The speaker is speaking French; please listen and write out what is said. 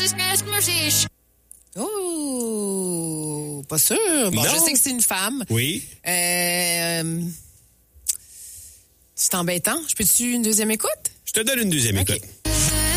Oh, pas sûr. Bon, Non. je sais que c'est une femme. Oui. C'est embêtant. Je peux-tu une deuxième écoute? Je te donne une deuxième OK. écoute.